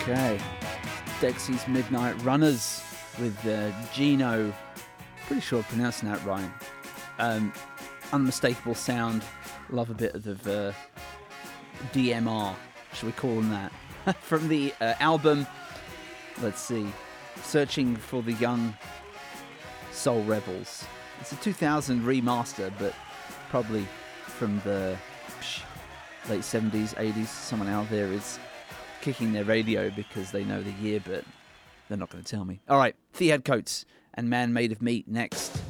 Okay. Dexy's Midnight Runners with Gino. Pretty sure I'm pronouncing that right. Unmistakable sound. Love a bit of the DMR, shall we call them that? From the album, let's see, Searching for the Young Soul Rebels. It's a 2000 remaster, but probably from the late 70s, 80s. Someone out there is kicking their radio because they know the year, but they're not going to tell me. All right, Thea Coates and Man Made of Meat next.